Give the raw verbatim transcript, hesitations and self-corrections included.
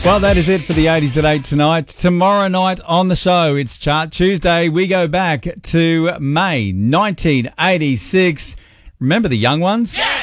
Well, that is it for the eighties at eight tonight. Tomorrow night on the show, it's Chart Tuesday. We go back to May nineteen eighty-six. Remember the young ones? Yeah!